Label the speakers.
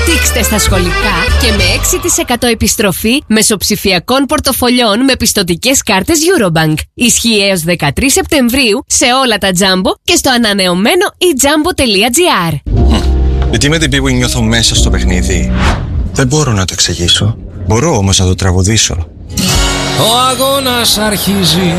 Speaker 1: Δείξτε στα σχολικά και με 6% επιστροφή μεσοψηφιακών πορτοφολιών με πιστωτικές κάρτες Eurobank. Ισχύει έως 13 Σεπτεμβρίου σε όλα τα Jumbo και στο ανανεωμένο eJumbo.gr.
Speaker 2: Γιατί με την πίπου νιώθω μέσα στο παιχνίδι. Δεν μπορώ να το εξηγήσω. Μπορώ όμως να το τραγουδήσω.
Speaker 3: Ο αγώνας αρχίζει.